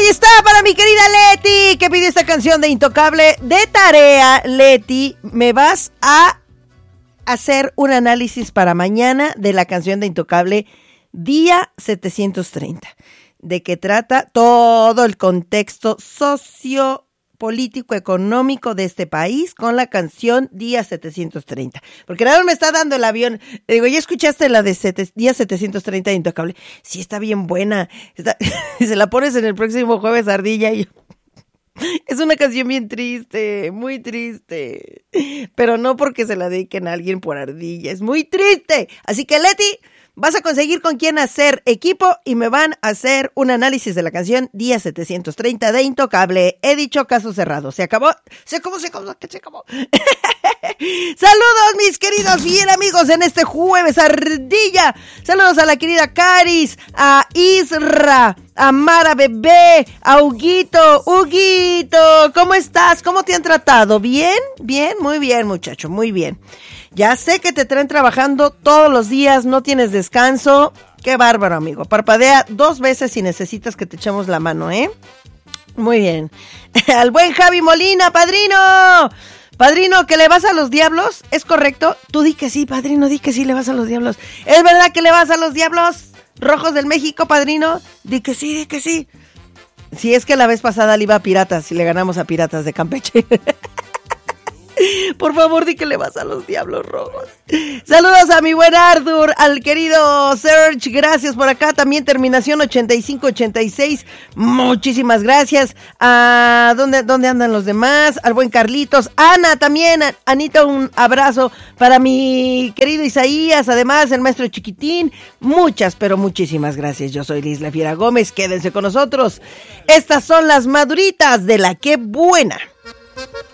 Ahí está para mi querida Leti, que pidió esta canción de Intocable. De tarea, Leti, me vas a hacer un análisis para mañana de la canción de Intocable, día 730. De qué trata todo el contexto sociopolítico económico de este país con la canción Día 730. Porque Raúl me está dando el avión. Le digo, ¿ya escuchaste la de Día 730 de Intocable? Sí, está bien buena. Se la pones en el próximo jueves, Ardilla. Y es una canción bien triste, muy triste. Pero no porque se la dediquen a alguien por Ardilla. Es muy triste. Así que, Leti, vas a conseguir con quién hacer equipo y me van a hacer un análisis de la canción Día 730 de Intocable. He dicho caso cerrado. Se acabó. Se acabó. Saludos, mis queridos bien amigos, en este jueves, Ardilla. Saludos a la querida Caris, a Isra, a Mara Bebé, a Huguito. ¿Cómo estás? ¿Cómo te han tratado? ¿Bien? ¿Bien? Muy bien, muchacho, muy bien. Ya sé que te traen trabajando todos los días, no tienes descanso. Qué bárbaro, amigo. Parpadea 2 veces si necesitas que te echemos la mano, ¿eh? Muy bien. Al buen Javi Molina, padrino. Padrino, ¿que le vas a los Diablos? ¿Es correcto? Tú di que sí, padrino, di que sí le vas a los Diablos. ¿Es verdad que le vas a los Diablos Rojos del México, padrino? Di que sí, di que sí. Si es que la vez pasada le iba a Piratas y le ganamos a Piratas de Campeche. Por favor, di que le vas a los Diablos Rojos. Saludos a mi buen Arthur, al querido Serge, gracias por acá. También terminación 8586. Muchísimas gracias. ¿Dónde andan los demás? Al buen Carlitos. Ana también. Anita, un abrazo para mi querido Isaías. Además, el maestro Chiquitín. Muchas, pero muchísimas gracias. Yo soy Liz La Fiera Gómez. Quédense con nosotros. Estas son las maduritas de la que buena.